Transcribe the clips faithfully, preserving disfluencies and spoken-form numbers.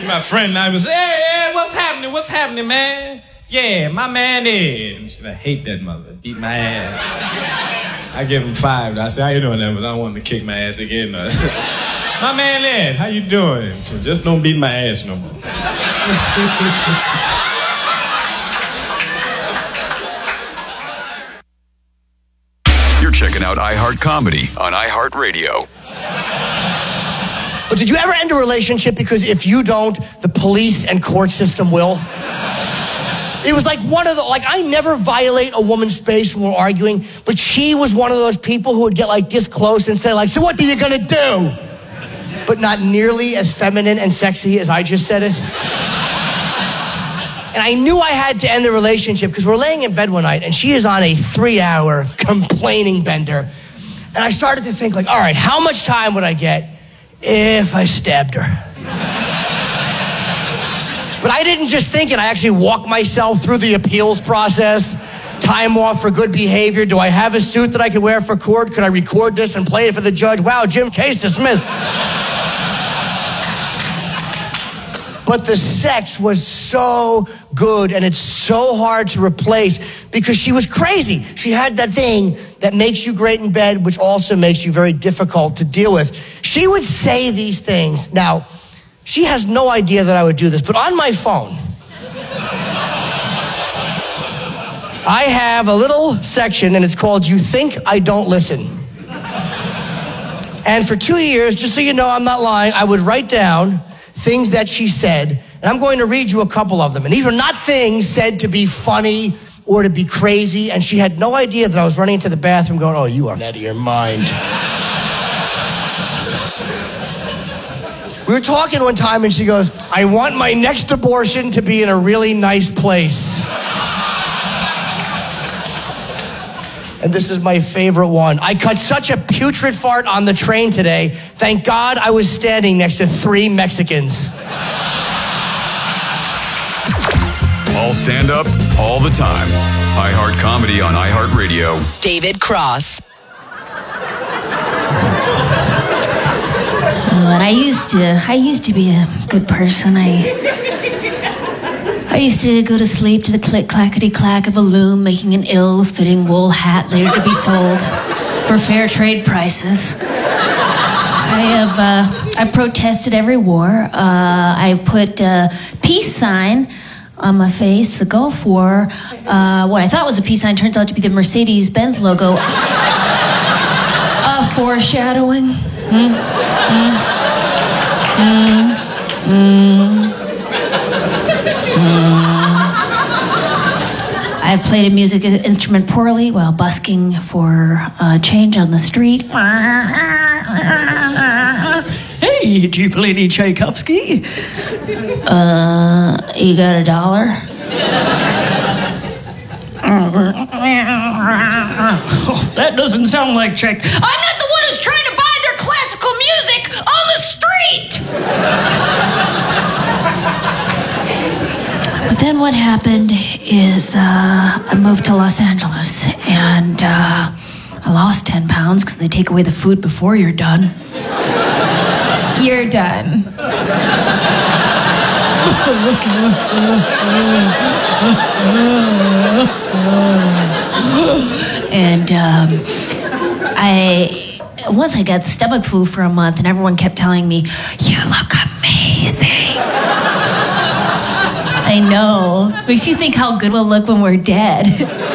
My friend and I was, hey, hey, what's happening? What's happening, man? Yeah, my man Ed. And she said, I hate that mother. Beat my ass. I give him five. I said, how you doing, Ed? But I don't want him to kick my ass again. My man Ed, how you doing? She said, just don't beat my ass no more. You're checking out iHeart Comedy on iHeartRadio. But did you ever end a relationship because if you don't, the police and court system will? It was like one of the, like, I never violate a woman's space when we're arguing, but she was one of those people who would get like this close and say like, so what are you gonna do? But not nearly as feminine and sexy as I just said it. And I knew I had to end the relationship because we're laying in bed one night and she is on a three-hour complaining bender. And I started to think like, all right, how much time would I get if I stabbed her? But I didn't just think it, I actually walked myself through the appeals process. Time off for good behavior. Do I have a suit that I could wear for court? Could I record this and play it for the judge? Wow, Jim, case dismissed. But the sex was so good and it's so hard to replace because she was crazy. She had that thing that makes you great in bed, which also makes you very difficult to deal with. She would say these things. Now, she has no idea that I would do this, but on my phone, I have a little section and it's called You Think I Don't Listen. And for two years, just so you know I'm not lying, I would write down things that she said, and I'm going to read you a couple of them. And these are not things said to be funny or to be crazy, and she had no idea that I was running into the bathroom going, oh, you are out of your mind. We were talking one time, and she goes, I want my next abortion to be in a really nice place. And this is my favorite one. I cut such a putrid fart on the train today. Thank God I was standing next to three Mexicans. All stand up, all the time. iHeart Comedy on iHeartRadio. David Cross. But I used to, I used to be a good person. I, I used to go to sleep to the click-clackety-clack of a loom making an ill-fitting wool hat later to be sold for fair trade prices. I have, uh, I protested every war. Uh, I put a peace sign on my face, the Gulf War. Uh, what I thought was a peace sign turns out to be the Mercedes-Benz logo. Uh, foreshadowing. Mm, mm, mm, mm, mm. I've played a music instrument poorly while busking for uh, change on the street. Hey, do you play any Tchaikovsky? Uh, you got a dollar? Oh, that doesn't sound like Czech. I'm not the one who's trying to buy their classical music on the street! But then what happened is uh, I moved to Los Angeles and uh, I lost ten pounds because they take away the food before you're done. You're done. And um, I, once I got the stomach flu for a month and everyone kept telling me, you look amazing. I know. Makes you think how good we'll look when we're dead.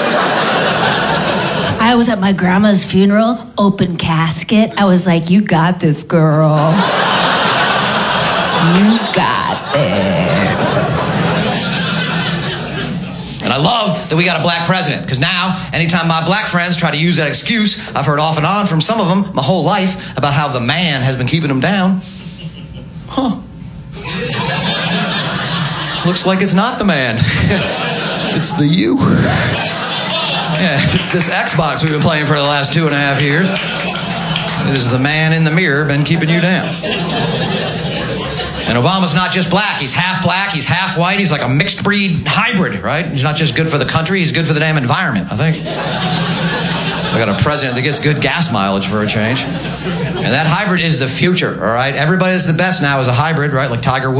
I was at my grandma's funeral, open casket. I was like, you got this, girl. You got this. And I love that we got a black president, because now, anytime my black friends try to use that excuse, I've heard off and on from some of them my whole life about how the man has been keeping them down. Huh. Looks like it's not the man. It's the you. Yeah, it's this Xbox we've been playing for the last two and a half years. It is the man in the mirror been keeping you down. And Obama's not just black. He's half black, he's half white, he's like a mixed breed hybrid, right? He's not just good for the country, he's good for the damn environment, I think. We got a president that gets good gas mileage for a change. And that hybrid is the future, all right? Everybody that's the best now is a hybrid, right? Like Tiger Woods.